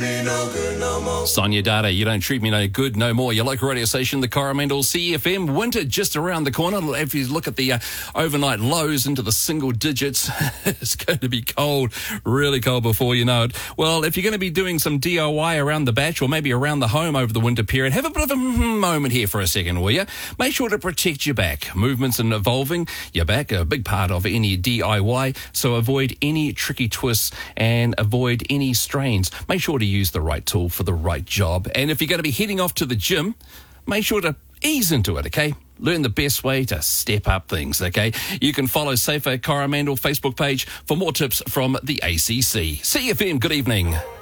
Sonia Data, you don't treat me no good no more. Your local radio station, the Coromandel CFM. Winter just around the corner. If you look at the overnight lows into the single digits, it's going to be cold, really cold before you know it. Well, if you're going to be doing some DIY around the batch or maybe around the home over the winter period, have a bit of a moment here for a second, will you? Make sure to protect your back. Movements and evolving your back are a big part of any DIY, so avoid any tricky twists and avoid any strains. Make sure to use the right tool for the right job. And if you're going to be heading off to the gym, make sure to ease into it, okay? Learn the best way to step up things, okay? You can follow Safer Coromandel Facebook page for more tips from the ACC. CFM, good evening.